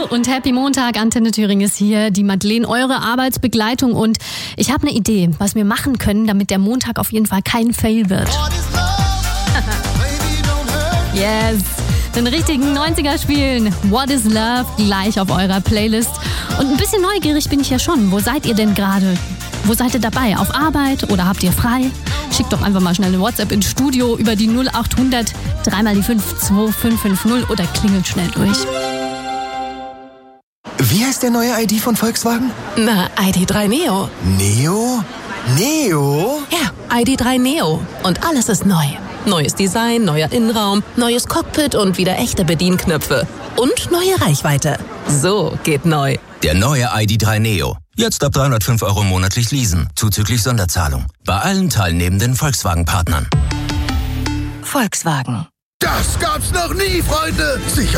und Happy Montag. Antenne Thüringen ist hier, die Madeleine, eure Arbeitsbegleitung. Und ich habe eine Idee, was wir machen können, damit der Montag auf jeden Fall kein Fail wird. Yes, den richtigen 90er spielen. What is Love gleich auf eurer Playlist. Und ein bisschen neugierig bin ich ja schon. Wo seid ihr denn gerade? Wo seid ihr dabei? Auf Arbeit oder habt ihr frei? Schickt doch einfach mal schnell eine WhatsApp ins Studio über die 0800 3 mal die 52550 oder klingelt schnell durch. Wie heißt der neue ID von Volkswagen? Na, ID.3 Neo. Neo? Neo? Ja, ID.3 Neo. Und alles ist neu. Neues Design, neuer Innenraum, neues Cockpit und wieder echte Bedienknöpfe. Und neue Reichweite. So geht neu. Der neue ID.3 Neo. Jetzt ab 305 € monatlich leasen, zuzüglich Sonderzahlung. Bei allen teilnehmenden Volkswagen-Partnern. Volkswagen. Das gab's noch nie, Freunde! Sicher